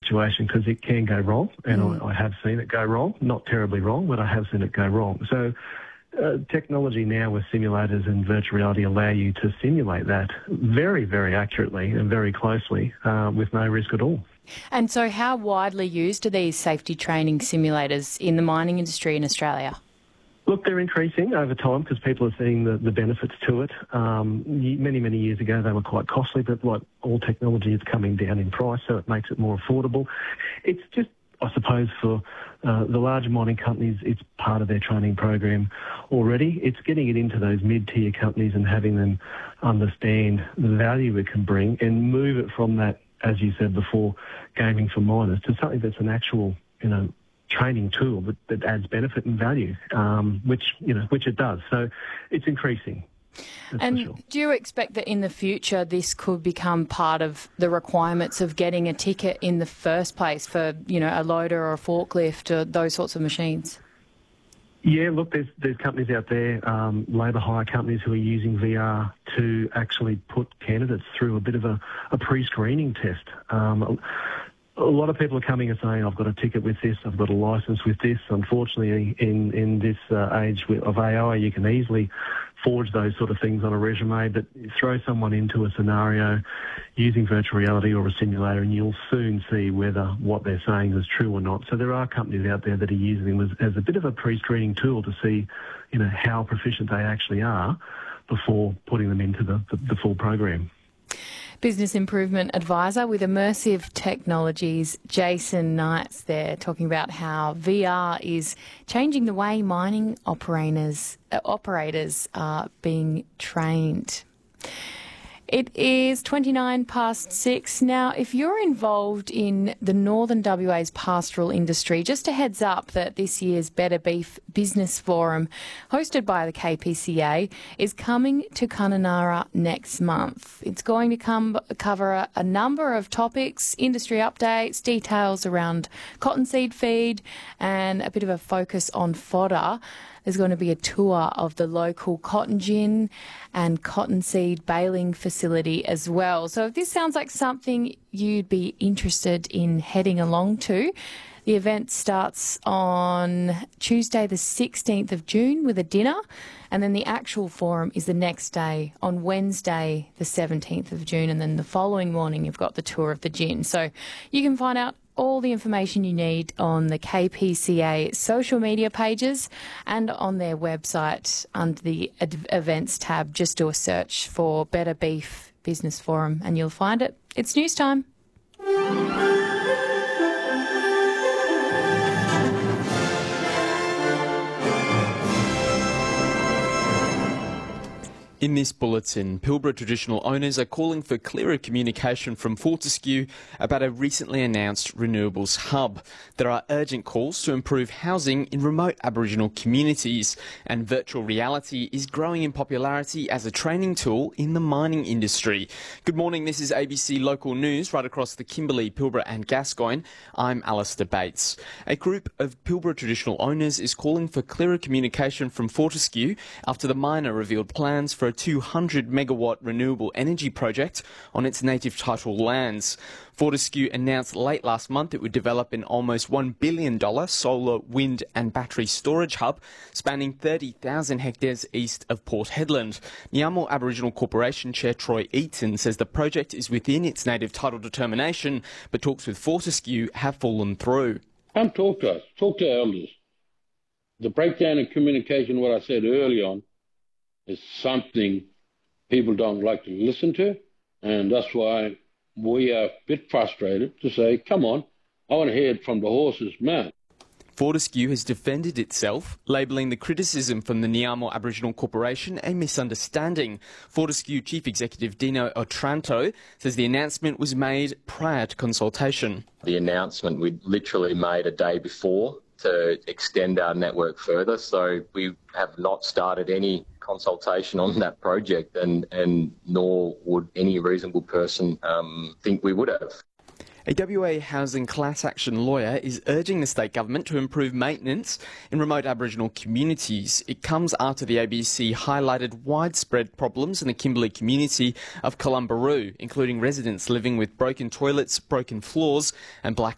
situation because it can go wrong, and I have seen it go wrong. Not terribly wrong, but I have seen it go wrong. So technology now with simulators and virtual reality allow you to simulate that very, very accurately and very closely with no risk at all. And so how widely used are these safety training simulators in the mining industry in Australia? Look, they're increasing over time because people are seeing the benefits to it. Many, many years ago, they were quite costly, but like all technology, it's coming down in price, so it makes it more affordable. It's just, I suppose, for the larger mining companies, it's part of their training program already. It's getting it into those mid-tier companies and having them understand the value it can bring and move it from that, as you said before, gaming for miners, to something that's an actual, training tool that adds benefit and value, which it does. So it's increasing. And do you expect that in the future this could become part of the requirements of getting a ticket in the first place for, a loader or a forklift or those sorts of machines? Yeah, look, there's companies out there, labour hire companies who are using VR to actually put candidates through a bit of a pre-screening test. A lot of people are coming and saying, I've got a ticket with this, I've got a licence with this. Unfortunately, in this age of AI, you can easily forge those sort of things on a resume, but throw someone into a scenario using virtual reality or a simulator and you'll soon see whether what they're saying is true or not. So there are companies out there that are using them as a bit of a pre-screening tool to see, how proficient they actually are before putting them into the full program. Business Improvement Advisor with Immersive Technologies, Jason Knights there, talking about how VR is changing the way mining operators are being trained. It is 6:29. Now, if you're involved in the Northern WA's pastoral industry, just a heads up that this year's Better Beef Business Forum, hosted by the KPCA, is coming to Kununurra next month. It's going to cover a number of topics, industry updates, details around cottonseed feed, and a bit of a focus on fodder. There's going to be a tour of the local cotton gin and cottonseed baling facility as well. So if this sounds like something you'd be interested in heading along to, the event starts on Tuesday the 16th of June with a dinner, and then the actual forum is the next day on Wednesday the 17th of June, and then the following morning you've got the tour of the gin. So you can find out all the information you need on the KPCA social media pages and on their website under the events tab. Just do a search for Better Beef Business Forum and you'll find it. It's news time. In this bulletin, Pilbara traditional owners are calling for clearer communication from Fortescue about a recently announced renewables hub. There are urgent calls to improve housing in remote Aboriginal communities, and virtual reality is growing in popularity as a training tool in the mining industry. Good morning, this is ABC Local News right across the Kimberley, Pilbara and Gascoyne. I'm Alistair Bates. A group of Pilbara traditional owners is calling for clearer communication from Fortescue after the miner revealed plans for a 200 megawatt renewable energy project on its native title lands. Fortescue announced late last month it would develop an almost $1 billion solar, wind and battery storage hub spanning 30,000 hectares east of Port Hedland. Nyamal Aboriginal Corporation Chair Troy Eaton says the project is within its native title determination, but talks with Fortescue have fallen through. Come talk to us, talk to our elders. The breakdown in communication, what I said early on, is something people don't like to listen to, and that's why we are a bit frustrated to say, come on, I want to hear it from the horse's mouth. Fortescue has defended itself, labelling the criticism from the Nyamal Aboriginal Corporation a misunderstanding. Fortescue Chief Executive Dino Otranto says the announcement was made prior to consultation. The announcement we literally made a day before to extend our network further, so we have not started any consultation on that project, and nor would any reasonable person think we would have. A WA housing class action lawyer is urging the state government to improve maintenance in remote Aboriginal communities. It comes after the ABC highlighted widespread problems in the Kimberley community of Columbaroo, including residents living with broken toilets, broken floors and black